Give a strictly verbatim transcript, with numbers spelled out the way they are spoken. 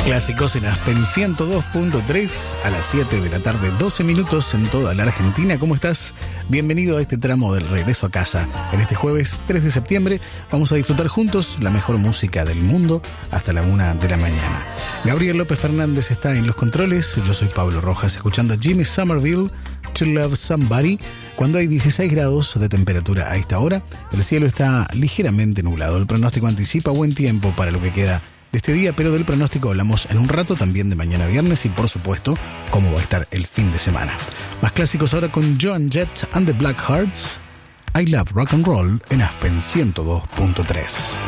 Clásicos en Aspen ciento dos punto tres a las siete de la tarde, doce minutos en toda la Argentina. ¿Cómo estás? Bienvenido a este tramo del regreso a casa. En este jueves tres de septiembre vamos a disfrutar juntos la mejor música del mundo hasta la una de la mañana. Gabriel López Fernández está en los controles. Yo soy Pablo Rojas, escuchando a Jimmy Somerville, To Love Somebody. Cuando hay dieciséis grados de temperatura a esta hora, el cielo está ligeramente nublado. El pronóstico anticipa buen tiempo para lo que queda de este día, pero del pronóstico hablamos en un rato, también de mañana viernes y por supuesto cómo va a estar el fin de semana. Más clásicos ahora con Joan Jett and the Blackhearts. I Love Rock and Roll en Aspen ciento dos punto tres.